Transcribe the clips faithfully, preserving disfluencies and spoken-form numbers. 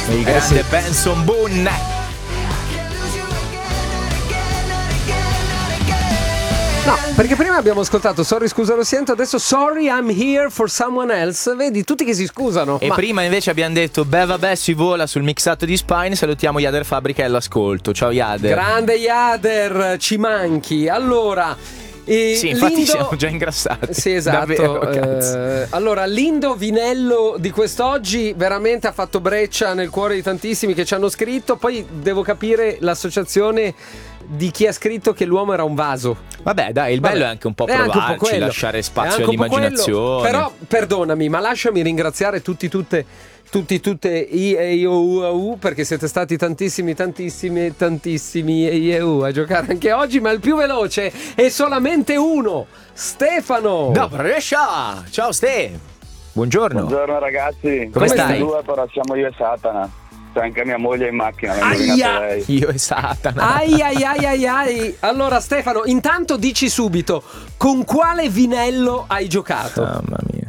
Il grande sì. Benson Boone. No, perché prima abbiamo ascoltato Sorry scusa lo sento, adesso Sorry I'm here for someone else. Vedi, tutti che si scusano. E ma... prima invece abbiamo detto beh vabbè si vola sul mixato di Spine. Salutiamo Jader Fabbrica e all'ascolto. Ciao Jader. Grande Jader, ci manchi. Allora E sì, infatti Lindo... siamo già ingrassati. Sì, esatto. Davvero, eh, allora, Lindo Vinello di quest'oggi veramente ha fatto breccia nel cuore di tantissimi che ci hanno scritto. Poi devo capire l'associazione di chi ha scritto che l'uomo era un vaso. Vabbè, dai, il bello Vabbè, è anche un po' è anche un po' provarci, quello. lasciare spazio È anche un po' all'immaginazione. quello. Però, perdonami, ma lasciami ringraziare tutti, tutte, tutti, tutte i e i o u a u, perché siete stati tantissimi, tantissimi, tantissimi e i e u a giocare anche oggi, ma il più veloce è solamente uno, Stefano. No, Brescia! Ciao Ste! Buongiorno. Buongiorno ragazzi. Come stai? Due, però siamo io e Satana. C'è anche mia moglie in macchina. Aia! Lei. Io e Satana. Ai ai ai ai ai. Allora Stefano, intanto dici subito con quale vinello hai giocato? Mamma mia.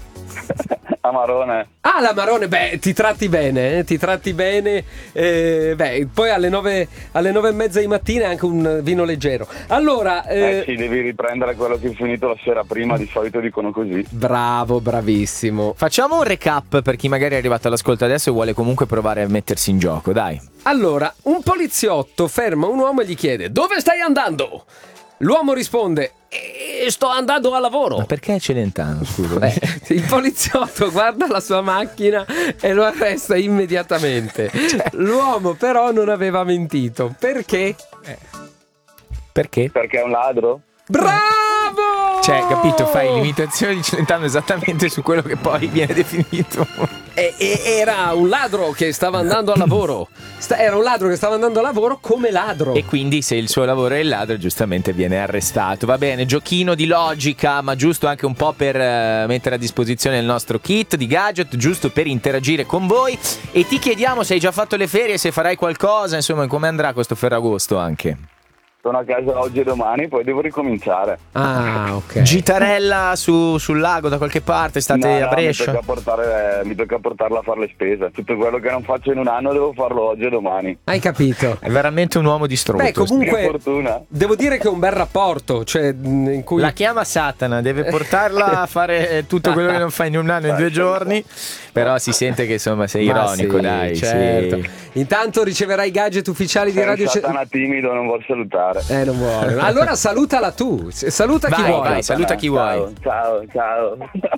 Amarone. Ah, l'amarone, beh, ti tratti bene, eh? ti tratti bene. Eh, beh, poi alle nove, alle nove e mezza di mattina è anche un vino leggero. Allora, eh... eh sì, devi riprendere quello che hai finito la sera prima, di solito dicono così. Bravo, bravissimo. Facciamo un recap per chi magari è arrivato all'ascolto adesso e vuole comunque provare a mettersi in gioco, dai. Allora, un poliziotto ferma un uomo e gli chiede: dove stai andando? L'uomo risponde: e sto andando a lavoro. Ma perché è Celentano, scusa? Beh, il poliziotto guarda la sua macchina e lo arresta immediatamente. Cioè, l'uomo però non aveva mentito. Perché? Eh. Perché? Perché è un ladro? Bravo! Cioè, capito, fai l'imitazione di Celentano esattamente su quello che poi viene definito. E, e era un ladro che stava andando a lavoro. Sta, era un ladro che stava andando a lavoro come ladro. E quindi se il suo lavoro è il ladro, giustamente viene arrestato. Va bene, giochino di logica, ma giusto anche un po' per uh, mettere a disposizione il nostro kit di gadget, giusto per interagire con voi. E ti chiediamo se hai già fatto le ferie, se farai qualcosa, insomma, come andrà questo Ferragosto anche. Sono a casa oggi e domani, poi devo ricominciare. Ah, ok. Gitarella su, sul lago da qualche parte, state no, no, a Brescia? Mi tocca, portare, mi tocca portarla a fare le spese. Tutto quello che non faccio in un anno devo farlo oggi e domani. Hai capito? È veramente un uomo distrutto. Beh, comunque, che fortuna. Devo dire che è un bel rapporto, cioè in cui la chiama Satana, deve portarla a fare tutto quello che non fa in un anno, in due giorni. Però si sente che insomma sei Ma ironico, sì, dai. certo. Sì. Intanto riceverai i gadget ufficiali di È Radio un Satana timido, non vuol salutare. Eh, non vuole. Allora salutala tu. Saluta chi vai, vuoi. vai, saluta chi ciao, vuoi. Ciao, ciao.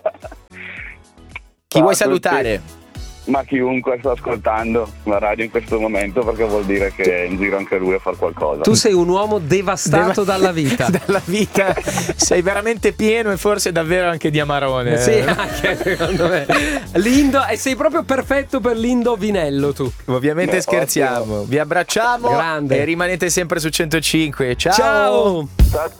Chi vuoi salutare? Ma chiunque sta ascoltando la radio in questo momento, perché vuol dire che è in giro anche lui a fare qualcosa. Tu sei un uomo devastato Deva- dalla vita. Dalla vita sei veramente pieno e forse davvero anche di amarone. Sì, anche secondo me. Lindo, e sei proprio perfetto per Lindo Vinello tu. Ovviamente Beh, scherziamo. ottimo. Vi abbracciamo. Grande. E rimanete sempre su centocinque. Ciao. Ciao. Ciao.